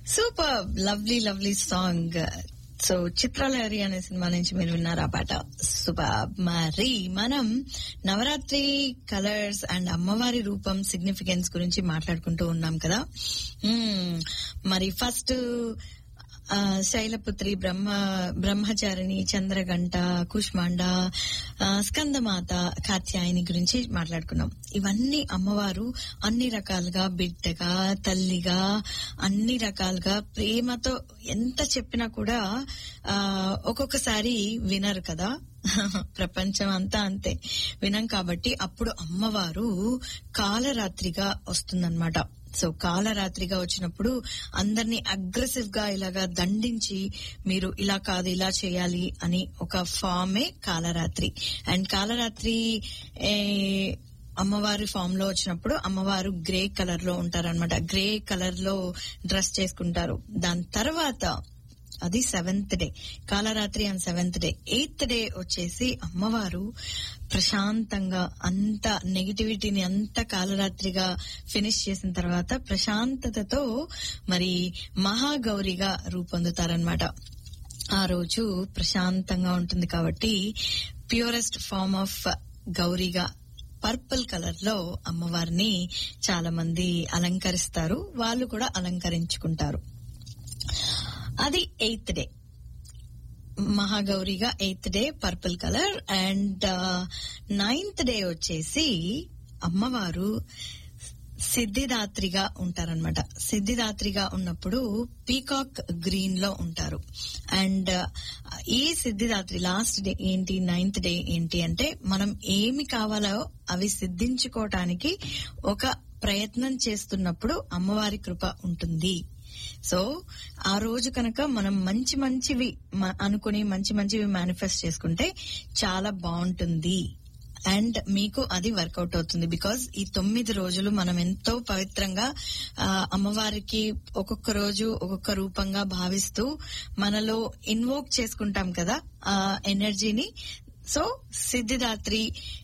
Super lovely lovely song. So చిత్రాలహరి అనే cinema నుంచి మీరు విన్నారు ఆ పాట. సూపర్. మరి మనం నవరాత్రి కలర్స్ అండ్ అమ్మవారి రూపం సిగ్నిఫికెన్స్ గురించి మాట్లాడుకుంటూ ఉన్నాం కదా. మరి ఫస్ట్ శైలపుత్రి, బ్రహ్మచారిణి, చంద్రగంట, కుష్మాండ, స్కందమాత, కాత్యాయని గురించి మాట్లాడుకున్నాం. ఇవన్నీ అమ్మవారు అన్ని రకాలుగా బిడ్డగా, తల్లిగా, అన్ని రకాలుగా ప్రేమతో ఎంత చెప్పినా కూడా ఒక్కొక్కసారి వినరు కదా. ప్రపంచం అంతా అంతే, వినం. కాబట్టి అప్పుడు అమ్మవారు కాలరాత్రిగా వస్తుందన్నమాట. సో కాలరాత్రిగా వచ్చినప్పుడు అందరినీ అగ్రెసివ్ గా ఇలాగా దండించి మీరు ఇలా కాదు ఇలా చేయాలి అని ఒక ఫామే కాలరాత్రి. అండ్ కాలరాత్రి అమ్మవారి ఫామ్ లో వచ్చినప్పుడు అమ్మవారు గ్రే కలర్ లో ఉంటారన్నమాట. గ్రే కలర్ లో డ్రెస్ చేసుకుంటారు. దాని తర్వాత అది 7th day Kalaratri and 7th day. 8th day వచ్చేసి అమ్మవారు ప్రశాంతంగా అంత నెగిటివిటీని అంత కాలరాత్రిగా ఫినిష్ చేసిన తర్వాత ప్రశాంతతతో మరి మహాగౌరిగా రూపొందుతారనమాట. ఆ రోజు ప్రశాంతంగా ఉంటుంది కాబట్టి purest form of గౌరిగా purple colour లో అమ్మవారిని చాలా మంది అలంకరిస్తారు. వాళ్ళు కూడా అలంకరించుకుంటారు. అది 8th day మహాగౌరిగా. 8th day purple colour. And 9th day వచ్చేసి అమ్మవారు సిద్ధిదాత్రిగా ఉంటారనమాట. సిద్ధిదాత్రిగా ఉన్నప్పుడు పీకాక్ గ్రీన్ లో ఉంటారు. అండ్ ఈ సిద్ధిదాత్రి లాస్ట్ డే ఏంటి, 9th డే ఏంటి అంటే మనం ఏమి కావాలో అవి సిద్ధించుకోవటానికి ఒక ప్రయత్నం చేస్తున్నప్పుడు అమ్మవారి కృప ఉంటుంది. సో ఆ రోజు కనుక మనం మంచి మంచివి అనుకుని మంచి మంచివి మేనిఫెస్ట్ చేసుకుంటే చాలా బాగుంటుంది. అండ్ మీకు అది వర్కౌట్ అవుతుంది. బికాజ్ ఈ 9 రోజులు మనం ఎంతో పవిత్రంగా అమ్మవారికి ఒక్కొక్క రోజు ఒక్కొక్క రూపంగా భావిస్తూ మనలో ఇన్వోక్ చేసుకుంటాం కదా ఆ ఎనర్జీని. సో సిద్ధిదాత్రి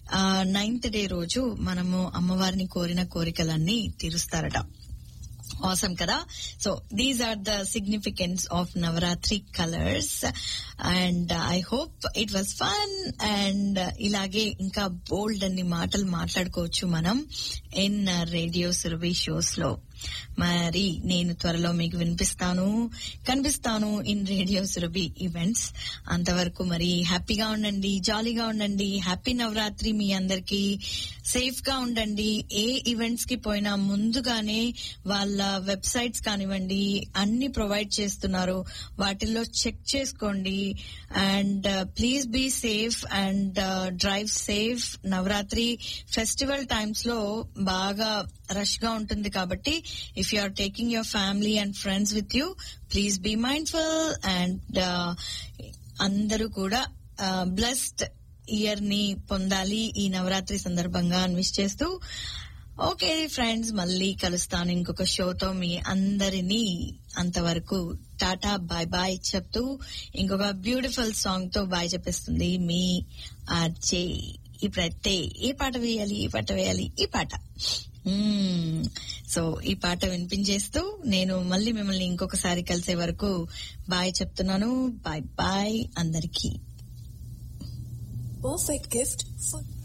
9th డే రోజు మనము అమ్మవారిని కోరిన కోరికలన్నీ తీరుస్తారట. Awesome kada. So these are the significance of Navaratri colors and I hope it was fun and ilage inka bold anni maatalu maatladukochu manam in Radio Surabhi shows lo. మరి నేను త్వరలో మీకు వినిపిస్తాను, కనిపిస్తాను ఇన్ రేడియో సురభి ఈవెంట్స్. అంతవరకు మరి హ్యాపీగా ఉండండి, జాలీగా ఉండండి. హ్యాపీ నవరాత్రి మీ అందరికి. సేఫ్ గా ఉండండి. ఏ ఈవెంట్స్ కి పోయినా ముందుగానే వాళ్ళ వెబ్సైట్స్ కానివ్వండి అన్ని ప్రొవైడ్ చేస్తున్నారు, వాటిల్లో చెక్ చేసుకోండి. And please be safe and drive safe. Navratri festival times లో బాగా రష్ గా ఉంటుంది కాబట్టి if you are taking your family and friends with you, please be mindful and andaru kuda blessed year ni పొందాలి ఈ నవరాత్రి సందర్భంగా అని విష్ చేస్తూ, ఓకే ఫ్రెండ్స్ మళ్ళీ కలుస్తాను ఇంకొక షోతో మీ అందరినీ. అంతవరకు టాటా బాయ్ బాయ్ చెప్తూ ఇంకొక బ్యూటిఫుల్ సాంగ్ తో బాయ్ చెప్పేస్తుంది మీ ఆర్జే. ఇప్పుడైతే ఏ పాట వేయాలి, ఈ పాట వేయాలి, ఈ పాట. సో ఈ పాట వినిపించేస్తూ నేను మళ్ళీ మిమ్మల్ని ఇంకొకసారి కలిసే వరకు బాయ్ చెప్తున్నాను. బాయ్ బాయ్ అందరికీ. Perfect gift for